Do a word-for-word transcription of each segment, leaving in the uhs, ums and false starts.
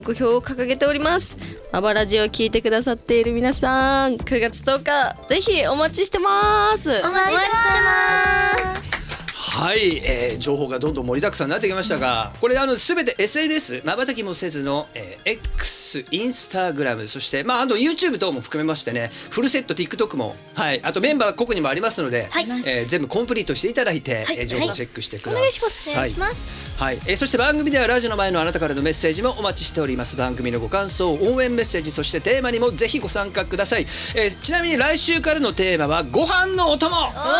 目標を掲げております。マバラジを聞いてくださっている皆さん、くがつとおかぜひお待ちしてます。 お待ちしてます。 はい、えー、情報がどんどん盛りだくさんになってきましたが、これあの全て エスエヌエス まばたきもせずの、えー、X、インスタグラム、そしてまああと YouTube 等も含めましてね、フルセット TikTok も、はい、あとメンバー個々にもありますので、はい、えー、全部コンプリートしていただいて、はい、えー、情報をチェックしてください。はい、お願いします。お願いします。はい、えー、そして番組ではラジオの前のあなたからのメッセージもお待ちしております。番組のご感想、応援メッセージ、そしてテーマにもぜひご参加ください。えー、ちなみに来週からのテーマはご飯のお供。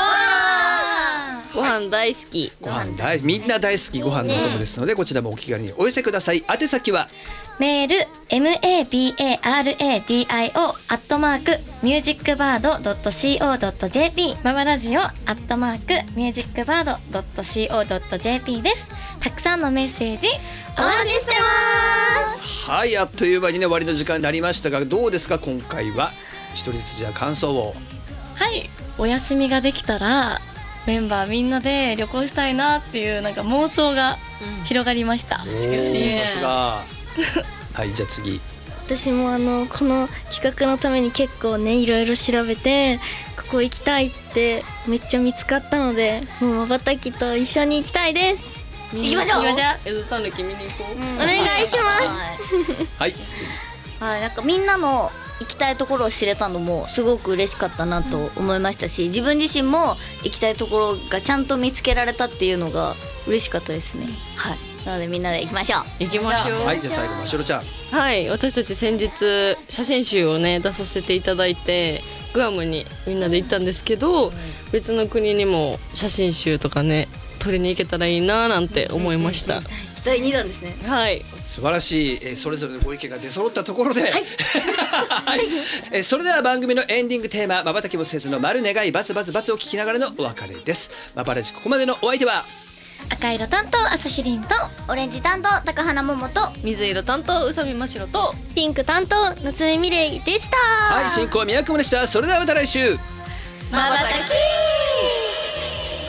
ご飯大好き、 ご飯大みんな大好きご飯のお供ですので、こちらもお気軽にお寄せください。宛先はメール マバラディオ アットマークミュージックバード ドット シーオー ドット ジェーピー マバラジオアットマークミュージックバード ドット シーオー ドット ジェーピー です。たくさんのメッセージお待ちしてます。 はい、あっという間にね終わりの時間になりましたが、どうですか今回は。一人ずつじゃあ感想を。 はい、お休みができたらメンバーみんなで旅行したいなっていうなんか妄想が広がりました。 うん、確かにさすがはい、じゃあ次。 私もあのこの企画のために結構ねいろいろ調べて、ここ行きたいってめっちゃ見つかったので、もうまばたきと一緒に行きたいです。 行きましょう。 エゾタヌキ見に行こう、うん、 お願いしますはい、次。 はい、なんかみんなの行きたいところを知れたのもすごく嬉しかったなと思いましたし、自分自身も行きたいところがちゃんと見つけられたっていうのが嬉しかったですね。はい、なのでみんなで行きましょう。 行きましょう。 はい、じゃあ最後ましろちゃん。 はい、私たち先日写真集をね出させていただいて、グアムにみんなで行ったんですけど、うん、別の国にも写真集とかね撮りに行けたらいいななんて思いました。 だいにだんですね。 はい、 素晴らしい、えー、それぞれのご意見が出揃ったところで、はいはい、えー、それでは番組のエンディングテーマ、まばたきもせずの丸願いバツバツバツを聞きながらのお別れです。まばらじここまでのお相手は赤色担当朝日凛とオレンジ担当高花桃と水色担当宇佐美真白とピンク担当夏目美玲でした。 はい、進行宮久保でした。それではまた来週。 まばたき。